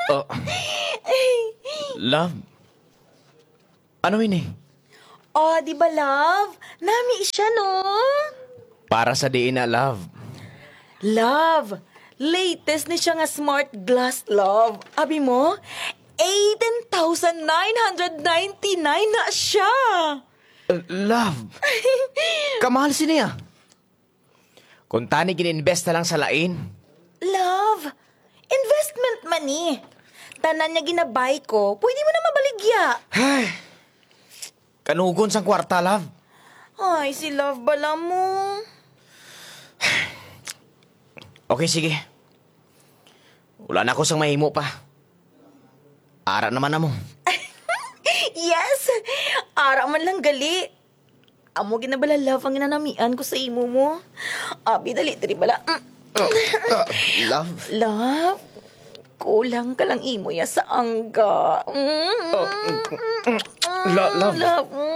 Oh, love. Ano ini? Oh, di ba, love? Nami siya, no? Para sa diin na, love. Love, latest ni siya nga smart glass, love. Abi mo, 18,999 na siya. Love. Kamahal siniya. Kung tani gininvest na lang sa lain. Love, investment money. Tanan niya ginabay ko, pwede mo na mabaligya. Ay, kanugon sang kwarta, love. Ay, si love bala mo. Okay, sige. Wala na ako sang mahimo pa. Ara naman na mo. Yes, ara man lang gali. Amo ginabala love ang ginanamian ko sa imo mo. Abi, dali, dali bala. Love? Love, kulang ka lang imo ya sa angga. Love. Love.